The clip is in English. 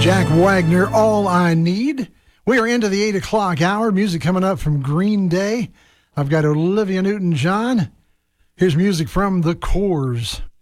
Jack Wagner, All I Need. We are into the 8 o'clock hour. Music coming up from Green Day. I've got Olivia Newton-John. Here's music from The Corrs.